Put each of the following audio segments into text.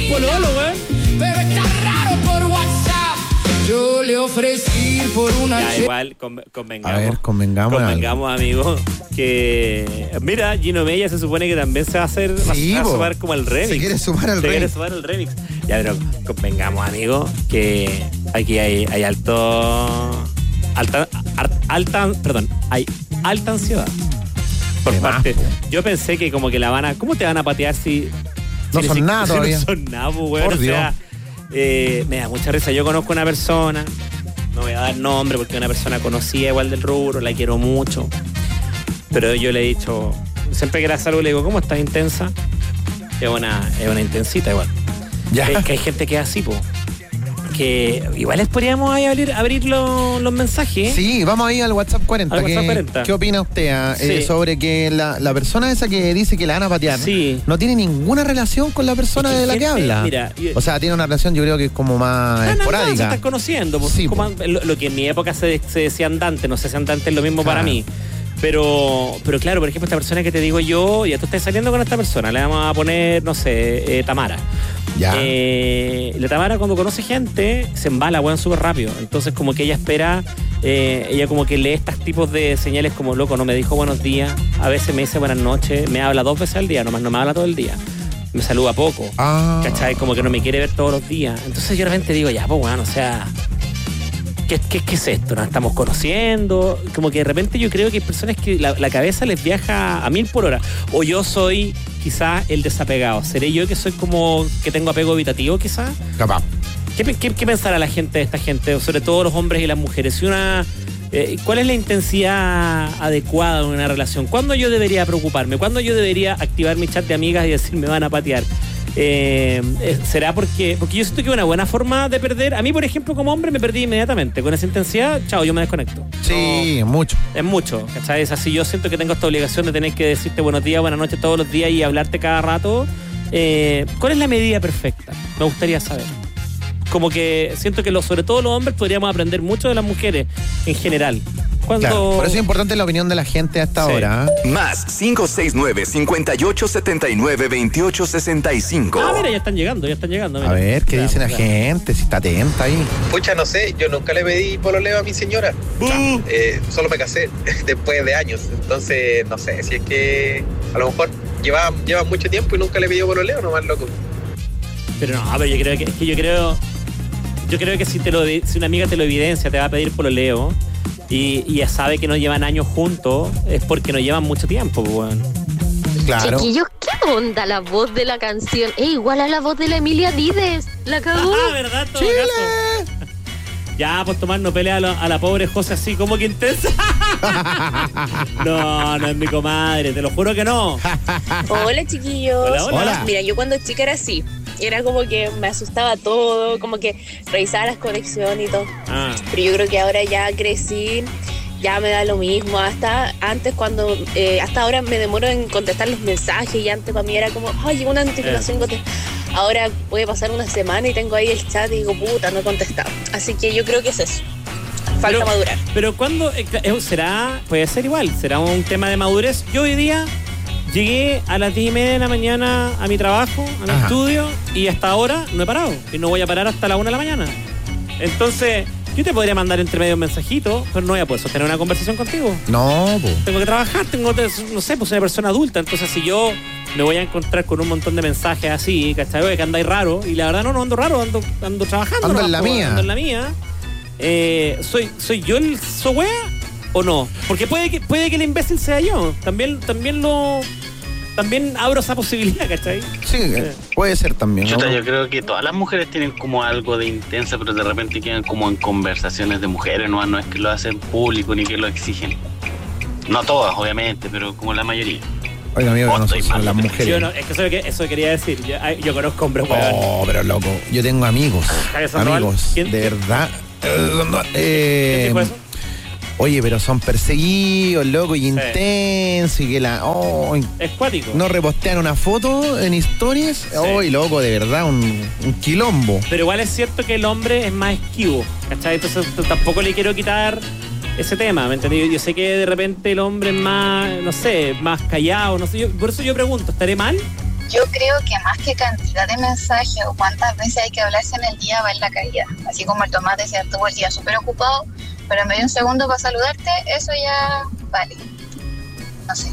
pololo, weón. Pero está raro por WhatsApp. Yo le ofrecí por una Ya, igual, convengamos. A ver, Convengamos, amigos, que... Mira, Gino Mella se supone que también se va a hacer... Sí, va a sumar como al remix. Se quiere sumar al remix. Ya, pero convengamos, amigos, que aquí hay alta ansiedad. Por parte. Yo pensé que como que la van a... ¿Cómo te van a patear si... No son nada todavía. No son nada, weón. Por Dios. Me da mucha risa. Yo conozco una persona, no voy a dar nombre porque es una persona conocida igual del rubro, la quiero mucho. Pero yo le he dicho, siempre que la salgo le digo, ¿cómo estás intensa? Es una intensita igual. Ya. Que hay gente que es así, po. Que igual les podríamos ahí abrir los mensajes. Sí, vamos ahí al WhatsApp 40. Al WhatsApp 40. ¿Qué opina usted Sí. sobre que la persona esa que dice que la van a patear Sí. no tiene ninguna relación con la persona de la que habla? Mira, o sea, tiene una relación, yo creo que es como más esporádica. Se están conociendo. Pues, Sí, como lo que en mi época se decía andante, no sé si andante es lo mismo para mí. Pero claro, por ejemplo, esta persona que te digo yo, ya tú estás saliendo con esta persona, le vamos a poner, no sé, Tamara. Ya. La Tamara cuando conoce gente se embala, weón, súper rápido. Entonces como que ella espera, ella como que lee estos tipos de señales como, loco, no me dijo buenos días, a veces me dice buenas noches, me habla 2 veces al día, nomás no me habla todo el día. Me saluda poco, ¿cachai? Como que no me quiere ver todos los días. Entonces yo de repente digo, ya, pues, weón, o sea... ¿Qué es esto? ¿Nos estamos conociendo? Como que de repente yo creo que hay personas que la cabeza les viaja a 1000 por hora. O yo soy quizás el desapegado. ¿Seré yo que soy como que tengo apego evitativo quizás? Capaz. ¿Qué pensará la gente de esta gente? Sobre todo los hombres y las mujeres. ¿Cuál es la intensidad adecuada en una relación? ¿Cuándo yo debería preocuparme? ¿Cuándo yo debería activar mi chat de amigas y decir me van a patear? ¿Será porque yo siento que es una buena forma de perder? A mí, por ejemplo, como hombre me perdí inmediatamente. Con esa intensidad, chao, yo me desconecto. Sí, no, mucho. Es mucho, ¿cachai? Es así, yo siento que tengo esta obligación de tener que decirte buenos días, buenas noches todos los días y hablarte cada rato. ¿Cuál es la medida perfecta? Me gustaría saber. Como que siento que sobre todo los hombres podríamos aprender mucho de las mujeres en general. Claro, por eso es importante la opinión de la gente a esta hora. Más 569-5879-2865. Ah, mira, ya están llegando. Mira. A ver, ¿qué dice la gente? Si está atenta ahí. Pucha, no sé, yo nunca le pedí pololeo a mi señora. Solo me casé después de años. Entonces, no sé, si es que a lo mejor lleva mucho tiempo y nunca le pidió pololeo, nomás loco. Pero no, pero yo creo que si una amiga te lo evidencia, te va a pedir pololeo. Y ya sabe que no llevan años juntos, es porque no llevan mucho tiempo, pues, bueno. Claro. Chiquillos, ¿qué onda la voz de la canción? Es igual a la voz de la Emilia Dides. La cagó. Ah, ¿verdad? Todo caso. Ya, pues Tomás no pelea a la pobre José así como que intensa. No es mi comadre, te lo juro que no. Hola, chiquillos. Hola. Mira, yo cuando chica era así. Era como que me asustaba todo, como que revisaba las conexiones y todo. Pero yo creo que ahora ya crecí, ya me da lo mismo. Hasta antes hasta ahora me demoro en contestar los mensajes y antes para mí era como, ay, llegó una notificación, ahora puede pasar una semana y tengo ahí el chat y digo, puta, no he contestado. Así que yo creo que es eso. Falta madurar. Pero ¿cuándo será? Puede ser igual, será un tema de madurez. Yo hoy día llegué a las 10:30 de la mañana a mi trabajo, a mi estudio, y hasta ahora no he parado. Y no voy a parar hasta la 1 de la mañana. Entonces, yo te podría mandar entre medio un mensajito, pero no voy a poder sostener una conversación contigo. No, pues. Tengo que trabajar, no sé, pues soy una persona adulta. Entonces, si yo me voy a encontrar con un montón de mensajes así, ¿cachai? Que andáis raro, y la verdad no ando raro, ando trabajando. Ando en la mía. ¿Soy yo el sohuea o no? Porque puede que el imbécil sea yo. También abro esa posibilidad, ¿cachai? Sí, puede ser también, ¿no? Yo creo que todas las mujeres tienen como algo de intensa, pero de repente quedan como en conversaciones de mujeres, no es que lo hacen público ni que lo exigen. No todas, obviamente, pero como la mayoría. Oiga, amigo, no son las mujeres. Es que eso quería decir. Yo conozco hombres, weón. Oh, pero loco, yo tengo amigos. ¿Quién? De verdad. ¿Qué dijo eso? Oye, pero son perseguidos, loco, y intensos, y que es cuático. No repostean una foto en historias. Oye, loco, de verdad, un quilombo. Pero igual es cierto que el hombre es más esquivo, ¿cachai? Entonces tampoco le quiero quitar ese tema, ¿me entendí? Yo sé que de repente el hombre es más, no sé, más callado, no sé. Por eso yo pregunto, ¿estaré mal? Yo creo que más que cantidad de mensajes o cuántas veces hay que hablarse en el día va en la calidad. Así como el Tomás decía, estuvo el día súper ocupado, pero me dio un segundo para saludarte, eso ya vale. No sé.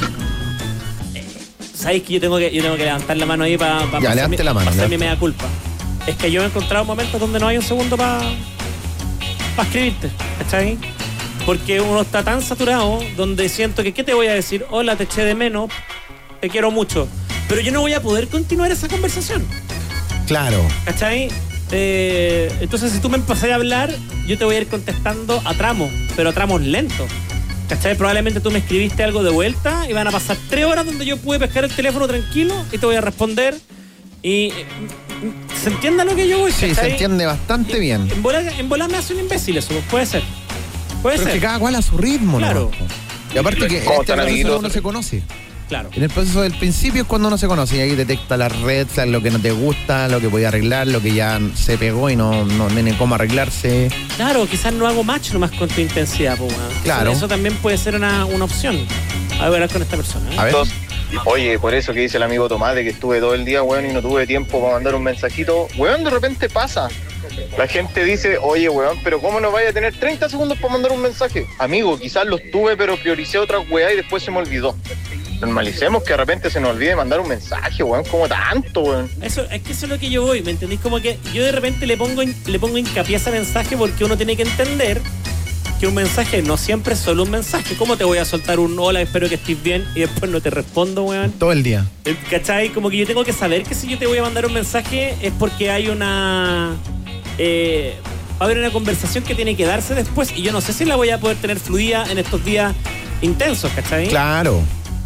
¿Sabes que yo tengo que levantar la mano ahí para hacer mi media culpa? Es que yo he encontrado momentos donde no hay un segundo para escribirte, ¿cachai? Porque uno está tan saturado donde siento que, ¿qué te voy a decir? Hola, te eché de menos, te quiero mucho. Pero yo no voy a poder continuar esa conversación. Claro. ¿Cachai? Entonces, si tú me empezás a hablar, yo te voy a ir contestando a tramos, pero a tramos lentos. ¿Cachai? Probablemente tú me escribiste algo de vuelta y van a pasar 3 horas donde yo pude pescar el teléfono tranquilo y te voy a responder. Y ¿se entiende lo que yo voy? Sí, ¿cachai? se entiende bastante bien. En volar me hace un imbécil eso, puede ser. Puede Pero ser. es que cada cual a su ritmo, claro. ¿no? Y aparte que en este proceso uno se conoce. Claro. En el proceso del principio es cuando uno se conoce y ahí detecta las red flags, lo que no te gusta, lo que podía arreglar, lo que ya se pegó y no tiene cómo arreglarse. Claro, quizás no hago match nomás con tu intensidad, pues, bueno. Claro. Eso también puede ser una opción. A ver con esta persona. A ver. Oye, por eso que dice el amigo Tomás de que estuve todo el día, weón, y no tuve tiempo para mandar un mensajito. Weón, de repente pasa. La gente dice, oye, weón, pero ¿cómo no vaya a tener 30 segundos para mandar un mensaje? Amigo, quizás los tuve, pero prioricé otras weá y después se me olvidó. Normalicemos que de repente se nos olvide mandar un mensaje, weón, como tanto, weón. Eso es lo que yo voy, ¿me entendís? Como que yo de repente le pongo hincapié a ese mensaje porque uno tiene que entender que un mensaje no siempre es solo un mensaje. ¿Cómo te voy a soltar un hola, espero que estés bien y después no te respondo, weón? Todo el día. ¿Cachai? Como que yo tengo que saber que si yo te voy a mandar un mensaje es porque hay una... va a haber una conversación que tiene que darse después y yo no sé si la voy a poder tener fluida en estos días intensos, ¿cachai? Claro.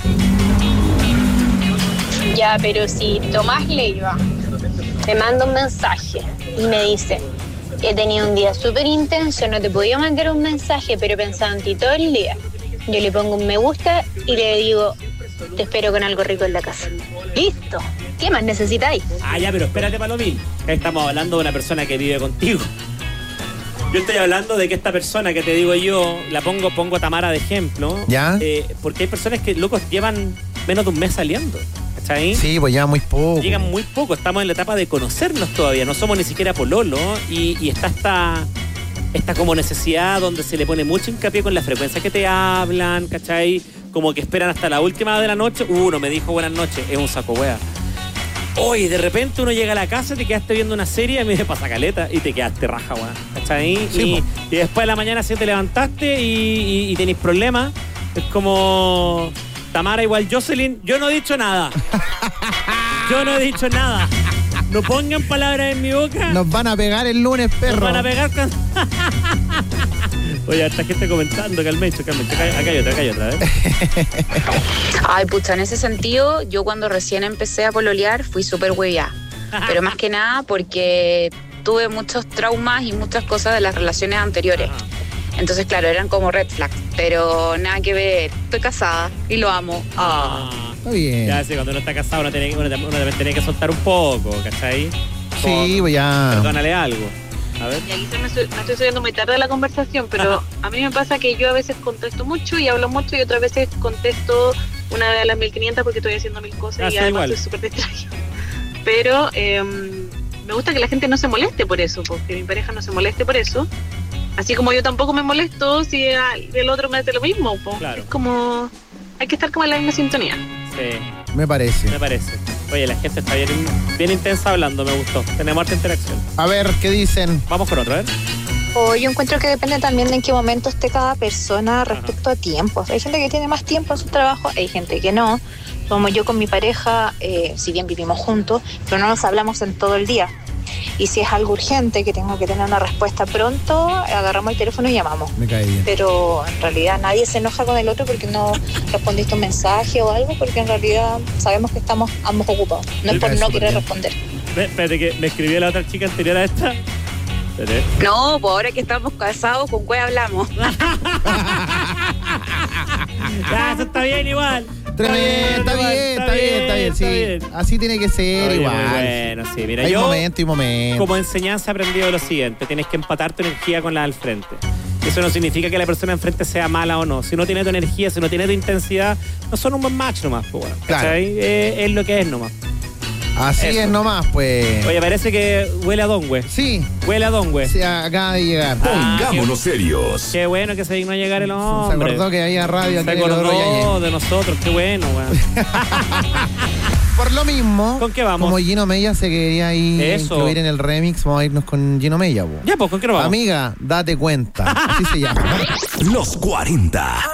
Ya, pero si Tomás Leiva me manda un mensaje y me dice, he tenido un día súper intenso, no te podía mandar un mensaje, pero pensaba en ti todo el día. Yo le pongo un me gusta y le digo, te espero con algo rico en la casa. ¡Listo! ¿Qué más necesitáis? Ah, ya, pero espérate, Palomín. Estamos hablando de una persona que vive contigo. Yo estoy hablando de que esta persona que te digo yo, la pongo a Tamara de ejemplo. ¿Ya? Porque hay personas que, locos, llevan menos de un mes saliendo. ¿Cachai? Sí, pues ya muy poco. Llegan muy poco, estamos en la etapa de conocernos todavía, no somos ni siquiera pololo y está esta como necesidad donde se le pone mucho hincapié con la frecuencia que te hablan, ¿cachai? Como que esperan hasta la última de la noche, uno me dijo buenas noches, es un saco wea. Hoy de repente uno llega a la casa, te quedaste viendo una serie y me dice pasa caleta y te quedaste raja, wea, ¿cachai? Sí, y después de la mañana si te levantaste y tenéis problemas, es como... Tamara igual Jocelyn, yo no he dicho nada. Yo no he dicho nada. No pongan palabras en mi boca. Nos van a pegar el lunes, perro. Nos van a pegar con... Oye, esta gente comentando, calmecho. Acá hay otra, ¿eh? Ay, pucha, en ese sentido, yo cuando recién empecé a pololear fui súper hueviada. Pero más que nada porque tuve muchos traumas y muchas cosas de las relaciones anteriores. Entonces, claro, eran como red flags, pero nada que ver. Estoy casada y lo amo. Está bien. Ya, sí, cuando uno está casado uno también tiene que soltar un poco, ¿cachai? Sí, pues ya. Perdónale algo. A ver. Y aquí me estoy subiendo muy tarde a la conversación, pero a mí me pasa que yo a veces contesto mucho y hablo mucho y otras veces contesto una vez a las 1500 porque estoy haciendo 1000 cosas y además estoy súper distraída. Pero me gusta que la gente no se moleste por eso, porque mi pareja no se moleste por eso. Así como yo tampoco me molesto si el otro me hace lo mismo. Claro. Es como... Hay que estar como en la misma sintonía. Sí. Me parece. Oye, la gente está bien intensa hablando, me gustó. Tenemos harta interacción. A ver, ¿qué dicen? Vamos con otro, a ver. Yo encuentro que depende también de en qué momento esté cada persona respecto a tiempos. Hay gente que tiene más tiempo en su trabajo, hay gente que no. Como yo con mi pareja, si bien vivimos juntos, pero no nos hablamos en todo el día. Y si es algo urgente, que tengo que tener una respuesta pronto, agarramos el teléfono y llamamos. Me cae bien. Pero en realidad nadie se enoja con el otro porque no respondiste un mensaje o algo, porque en realidad sabemos que estamos ambos ocupados. No es por no querer responder. Espérate, que me escribió la otra chica anterior a esta. Espérate. No, pues ahora que estamos casados, ¿con qué hablamos? Ya, eso está bien igual. Está bien, sí. Así tiene que ser. Oye, igual. Bueno, sí, mira, hay momento y momento. Como enseñanza he aprendido lo siguiente: tienes que empatar tu energía con la del frente. Eso no significa que la persona enfrente sea mala o no. Si no tiene tu energía, si no tiene tu intensidad, no son un buen match nomás, pues bueno. Claro. Es lo que es nomás. Así Eso. es nomás, pues. Oye, parece que huele a Dongüe. Sí. Huele a Dongüe. Sí, acaba de llegar. Pongámonos serios. Qué bueno que se dignó a llegar el hombre. Se acordó que había radio. Se acordó de nosotros. Qué bueno, weón. Por lo mismo, ¿con qué vamos? Como Gino Mella se quería incluir en el remix, vamos a irnos con Gino Mella. Ya, pues, ¿con qué nos vamos? Amiga, date cuenta. Así se llama. Los 40.